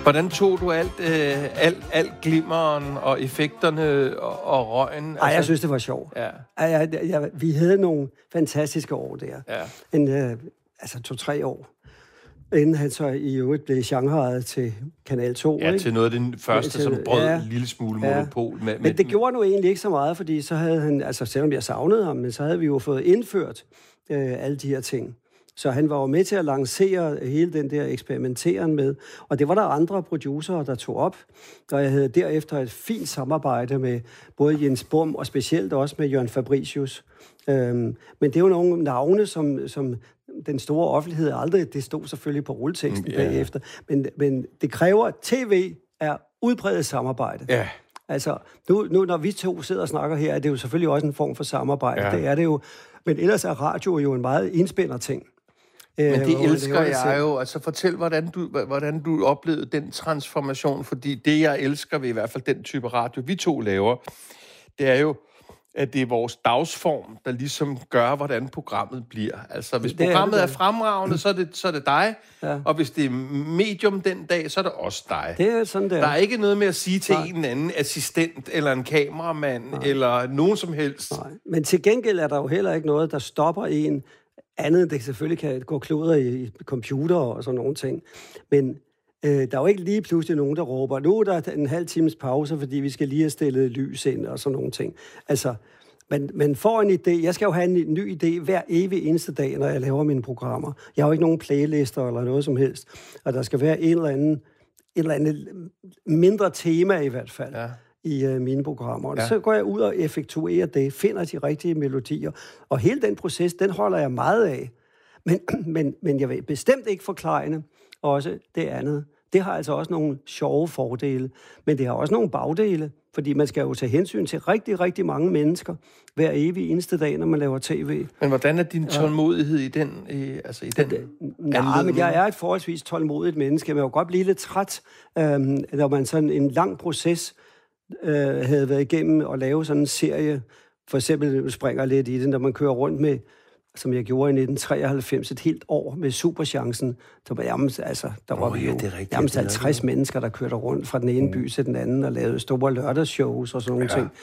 Hvordan tog du alt glimmeren og effekterne og røgen? Ej, jeg synes, det var sjovt. Ja. Vi havde nogle fantastiske år der. Ja. 2-3 år. Inden han så i øvrigt blev shanghajet til Kanal 2. Ja, ikke? Til noget af den første, som brød en lille smule monopol. Men det gjorde nu egentlig ikke så meget, fordi så havde han, altså selvom jeg savnede ham, men så havde vi jo fået indført alle de her ting. Så han var jo med til at lancere hele den der eksperimenteren med, og det var der andre producerer, der tog op, og jeg havde derefter et fint samarbejde med både Jens Bum og specielt også med Jørgen Fabricius. Men det er jo nogle navne, som den store offentlighed aldrig, det stod selvfølgelig på rulleteksten bagefter, men det kræver, at tv er udbredt samarbejde. Ja. Altså, nu når vi to sidder og snakker her, er det jo selvfølgelig også en form for samarbejde. Ja. Det er det jo. Men ellers er radio jo en meget indspænder ting. Men det elsker jeg jo. Altså, fortæl, hvordan du oplevede den transformation, fordi det, jeg elsker ved i hvert fald den type radio, vi to laver, det er jo, at det er vores dagsform, der ligesom gør, hvordan programmet bliver. Altså, hvis programmet er fremragende, så er det dig, og hvis det er medium den dag, så er det også dig. Det er sådan, det er. Der er ikke noget med at sige til en eller anden assistent, eller en kameramand, eller nogen som helst. Nej. Men til gengæld er der jo heller ikke noget, der stopper en andet. Det selvfølgelig kan gå kloder i computer og sådan nogle ting. Men der er jo ikke lige pludselig nogen, der råber, nu er der en halv times pause, fordi vi skal lige have stillet lys ind og sådan nogle ting. Altså, man får en idé. Jeg skal jo have en ny idé hver evig eneste dag, når jeg laver mine programmer. Jeg har jo ikke nogen playlister eller noget som helst. Og der skal være en eller anden mindre tema i hvert fald i mine programmer. Og så går jeg ud og effektuerer det, finder de rigtige melodier. Og hele den proces, den holder jeg meget af. Men jeg vil bestemt ikke forklejne også det andet. Det har altså også nogle sjove fordele, men det har også nogle bagdele, fordi man skal jo tage hensyn til rigtig, rigtig mange mennesker hver evig eneste dag, når man laver tv. Men hvordan er din tålmodighed i den Nej, men jeg er et forholdsvis tålmodigt menneske. Man kan jo godt blive lidt træt, når man sådan en lang proces havde været igennem at lave sådan en serie. For eksempel springer lidt i det, når man kører rundt med, som jeg gjorde i 1993, et helt år med Superchancen. Der var nærmest 50 mennesker, der kørte rundt fra den ene by til den anden og lavede store lørdagsshows og sådan nogle ting.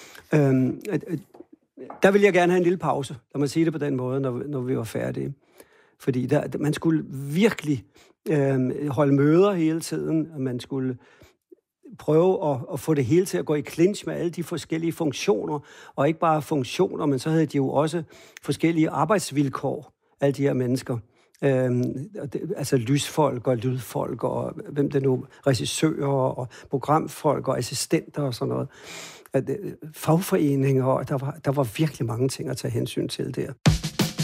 Der ville jeg gerne have en lille pause, lad mig sige det på den måde, når vi var færdige. Fordi man skulle virkelig holde møder hele tiden, og man skulle prøve at få det hele til at gå i clinch med alle de forskellige funktioner, og ikke bare funktioner, men så havde de jo også forskellige arbejdsvilkår, alle de her mennesker. Altså lysfolk og lydfolk, og hvem det nu, regissører og programfolk og assistenter og sådan noget. Fagforeninger, og der var virkelig mange ting at tage hensyn til der.